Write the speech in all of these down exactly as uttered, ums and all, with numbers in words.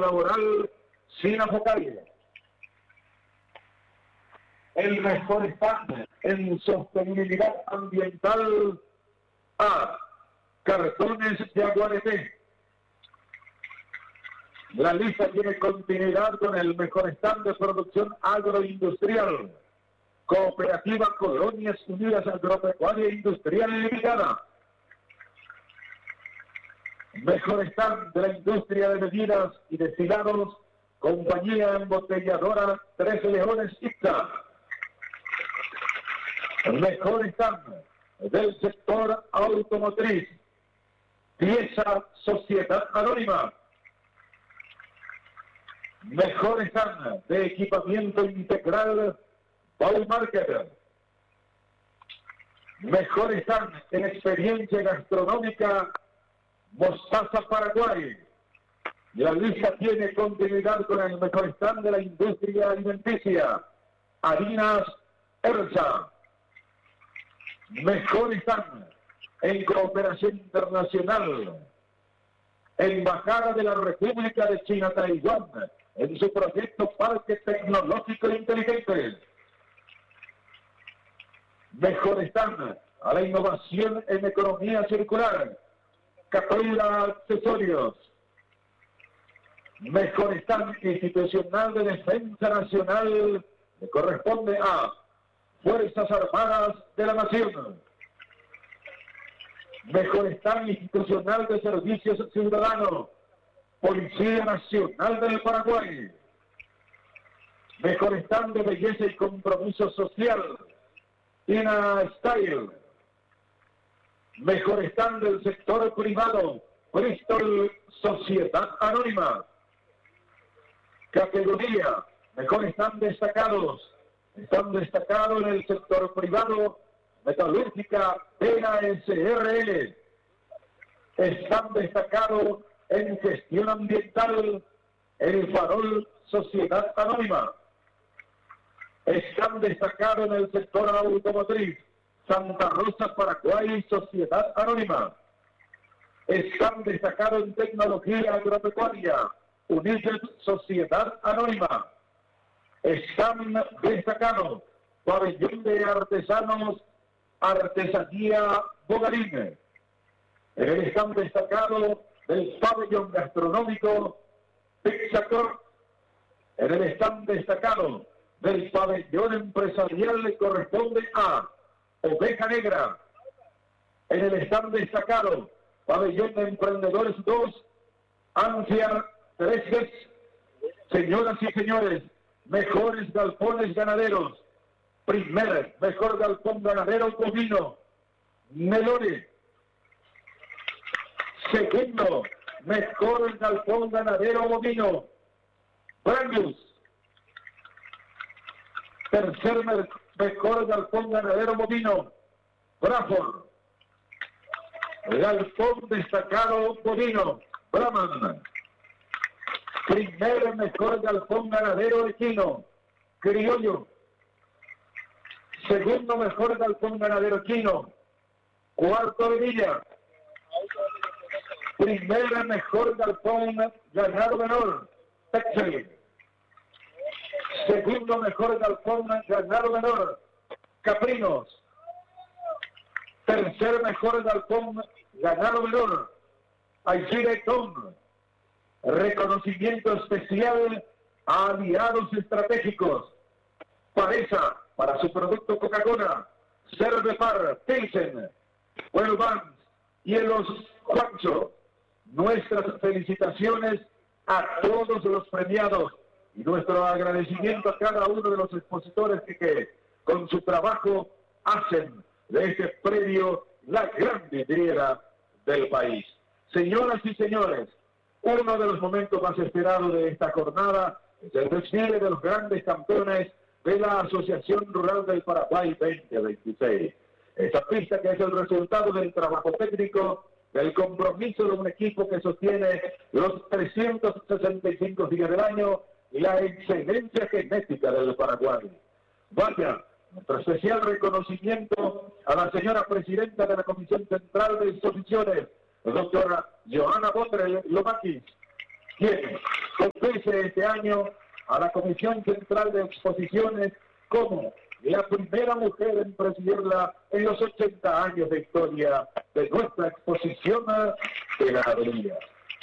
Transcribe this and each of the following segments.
laboral sin afocaria. El mejor estándar en sostenibilidad ambiental a Cartones de Aguareté. La lista tiene continuidad con el mejor stand de producción agroindustrial. Cooperativa Colonias Unidas Agropecuaria Industrial Limitada. Mejor stand de la industria de bebidas y destilados, Compañía Embotelladora Tres Leones Ipsa. Mejor stand del sector automotriz, Pieza Sociedad Anónima. Mejor stand de equipamiento integral, Baumarket. Mejor stand en experiencia gastronómica, Mostaza Paraguay. La lista tiene continuidad con el mejor stand de la industria alimenticia, Harinas Erza. Mejor stand en cooperación internacional, Embajada de la República de China Taiwán, en su proyecto Parque Tecnológico Inteligente. Mejor stand a la innovación en economía circular, Capoeira Accesorios. Mejor stand institucional de defensa nacional, que corresponde a Fuerzas Armadas de la Nación. Mejor stand institucional de servicios ciudadanos, Policía Nacional del Paraguay. Mejor stand de belleza y compromiso social, Ina Style. Mejor stand del sector privado, Bristol Sociedad Anónima. Categoría, mejor stand destacados, están destacados en el sector privado, Metalúrgica Pena S R L. Están destacados en gestión ambiental, El Farol Sociedad Anónima. Están destacados en el sector automotriz, Santa Rosa Paraguay Sociedad Anónima. Están destacados en tecnología agropecuaria, United Sociedad Anónima. Están destacados Pabellón de Artesanos, Artesanía Bogarín. En el stand destacado del Pabellón Gastronómico, Pixacor. En el stand destacado del Pabellón Empresarial le corresponde a Oveja Negra. En el stand destacado, Pabellón de Emprendedores dos, Ansia Tres. Señoras y señores, mejores galpones ganaderos. Primer mejor galpón ganadero bovino, Melone. Segundo mejor galpón ganadero bovino, Brangus. Tercer me mejor galpón ganadero bovino, Bradford. Galpón destacado bovino, Brahman. Primer mejor galpón ganadero equino, Criollo. Segundo mejor galpón ganadero equino, Cuarto de Villa. Primer mejor galpón ganado menor, Texel. Segundo mejor galpón ganado menor, Caprinos. Tercer mejor galpón ganado menor, Aichiretón. Reconocimiento especial a aliados estratégicos, Paresa para su producto Coca-Cola, Cervepar, Pilsen, Well Vans, Hielos Juancho. Nuestras felicitaciones a todos los premiados y nuestro agradecimiento a cada uno de los expositores que, que con su trabajo hacen de este premio la gran vidriera del país. Señoras y señores, uno de los momentos más esperados de esta jornada es el desfile de los grandes campeones de la Asociación Rural del Paraguay veinte veintiséis. Esta pista que es el resultado del trabajo técnico, del compromiso de un equipo que sostiene los trescientos sesenta y cinco días del año y la excelencia genética del Paraguay. Vaya, nuestro especial reconocimiento a la señora presidenta de la Comisión Central de Exposiciones, la doctora Johanna Botrel Lomakis, quien enorgullece este año a la Comisión Central de Exposiciones como la primera mujer en presidirla en los ochenta años de historia de nuestra exposición de la ganadería.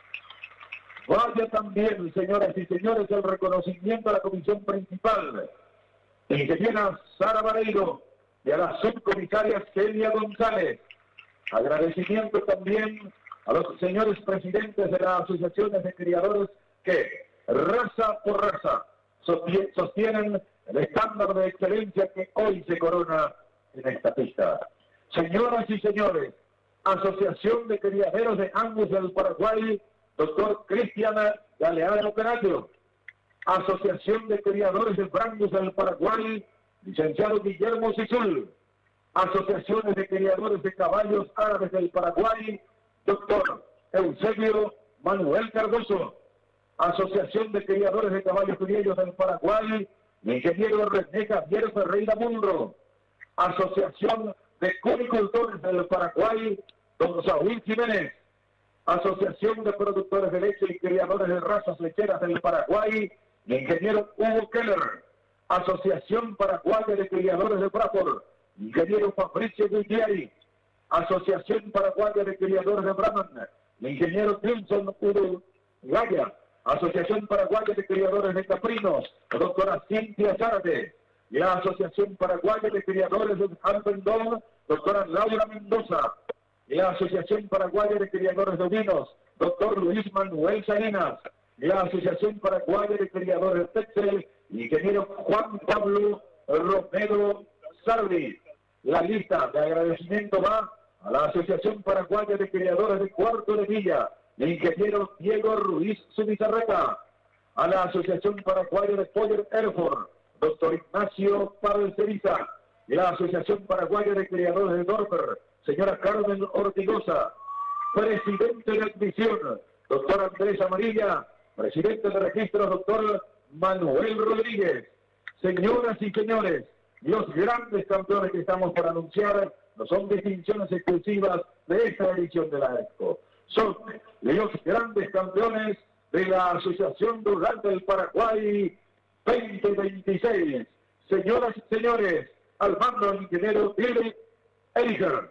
Vaya también, señoras y señores, el reconocimiento a la comisión principal, ingeniera Sara Vareiro, y a las subcomisarias Celia González. Agradecimiento también a los señores presidentes de las asociaciones de criadores que, raza por raza, sostienen el estándar de excelencia que hoy se corona en esta pista. Señoras y señores, Asociación de Criaderos de Angus del Paraguay, doctor Cristian Galeano Carayo. Asociación de Criadores de Brangus del Paraguay, licenciado Guillermo Sizul. Asociaciones de Criadores de Caballos Árabes del Paraguay, doctor Eusebio Manuel Cardoso. Asociación de Criadores de Caballos Criollos del Paraguay, ingeniero René Javier Ferreira Munro. Asociación de Cunicultores del Paraguay, don Saúl Jiménez. Asociación de Productores de Leche y Criadores de Razas Lecheras del Paraguay, ingeniero Hugo Keller. Asociación Paraguaya de Criadores de Bradford, ingeniero Fabricio Gugliari. Asociación Paraguaya de Criadores de Brahman, ingeniero Clemson Udo Gaya. Asociación Paraguaya de Criadores de Caprinos, doctora Cintia Zárate. La Asociación Paraguaya de Criadores de Alpendón, doctora Laura Mendoza. La Asociación Paraguaya de Criadores de Ovinos, doctor Luis Manuel Salinas. La Asociación Paraguaya de Criadores de Texel, ingeniero Juan Pablo Romero Sardi. La lista de agradecimiento va a la Asociación Paraguaya de Criadores de Cuarto de Villa, el ingeniero Diego Ruiz Subizarreta. A la Asociación Paraguaya de Poller Erford, doctor Ignacio Parceriza. La Asociación Paraguaya de Criadores de Dorfer, señora Carmen Ortigosa. Presidente de admisión, doctor Andrés Amarilla. Presidente de registros, doctor Manuel Rodríguez. Señoras y señores, los grandes campeones que estamos por anunciar no son distinciones exclusivas de esta edición de la Expo. Son los grandes campeones de la Asociación Rural del Paraguay veinte veintiséis. Señoras y señores, al mando del ingeniero Billy Eicher.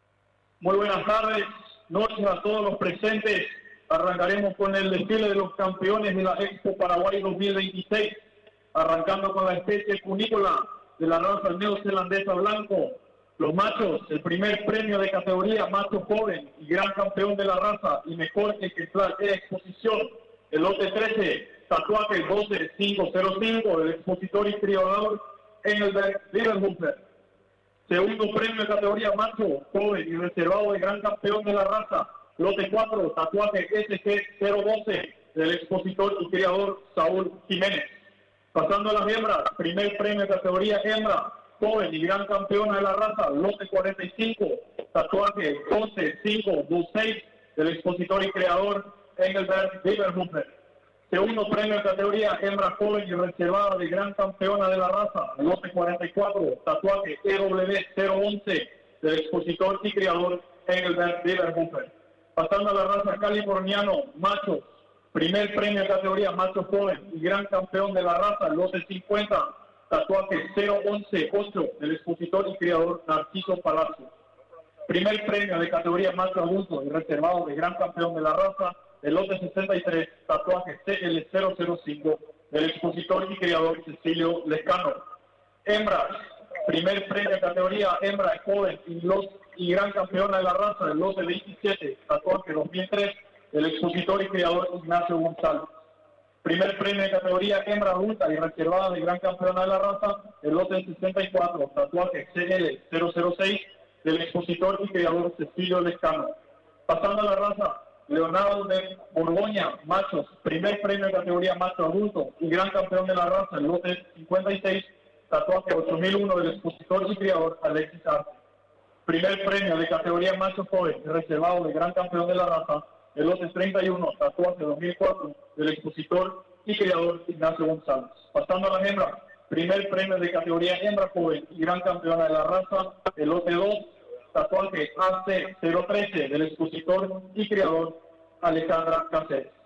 Muy buenas tardes, noches a todos los presentes. Arrancaremos con el desfile de los campeones de la Expo Paraguay dos mil veintiséis, arrancando con la especie cunícola de la raza neozelandesa blanco. Los machos, el primer premio de categoría macho joven y gran campeón de la raza y mejor ejemplar de exposición, el lote trece, tatuaje doce mil quinientos cinco del expositor y criador Engelbert Liebenhofer. Segundo premio de categoría macho joven y reservado de gran campeón de la raza, lote cuatro, tatuaje S G cero doce del expositor y criador Saúl Jiménez. Pasando a las hembras, primer premio de categoría hembra, joven y gran campeona de la raza, lote cuarenta y cinco, tatuaje once mil quinientos veintiséis del expositor y creador Engelbert Liebenhofer. Segundo premio de categoría hembra joven y reservada de gran campeona de la raza, lote cuarenta y cuatro, tatuaje E W cero once del expositor y creador Engelbert Liebenhofer. Pasando a la raza californiano, machos, primer premio de categoría macho joven y gran campeón de la raza, lote cincuenta, tatuaje cero once ocho del expositor y creador Narciso Palacio. Primer premio de categoría macho adulto y reservado de gran campeón de la raza, el lote sesenta y tres, tatuaje C L cero cero cinco del expositor y creador Cecilio Lescano. Hembras, primer premio de categoría hembra joven y, los, y gran campeona de la raza, el lote veintisiete, tatuaje dos mil tres del expositor y creador Ignacio González. Primer premio de categoría hembra adulta y reservada de gran campeona de la raza, el lote sesenta y cuatro, tatuaje C L cero cero seis del expositor y creador Cecilio Lescano. Pasando a la raza, Leonardo de Borgoña, machos, primer premio de categoría macho adulto y gran campeón de la raza, el lote cincuenta y seis, tatuaje ocho mil uno del expositor y creador Alexis Arte. Primer premio de categoría macho joven y reservado de gran campeón de la raza, el lote treinta y uno, tatuaje dos mil cuatro del expositor y creador Ignacio González. Pasando a las hembras, primer premio de categoría hembra joven y gran campeona de la raza, el lote dos, tatuaje A C cero trece del expositor y creador Alejandra Cáceres.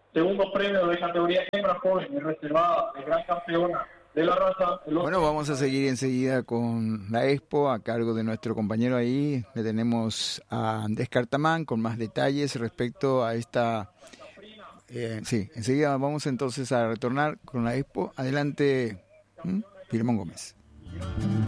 segundo premio de categoría hembra joven y reservada de gran campeona de la raza. Bueno, vamos a seguir enseguida con la expo a cargo de nuestro compañero ahí. Le tenemos a Andrés Cartamán con más detalles respecto a esta... Eh, sí, enseguida vamos entonces a retornar con la expo. Adelante, ¿Mm? Filemón Gómez.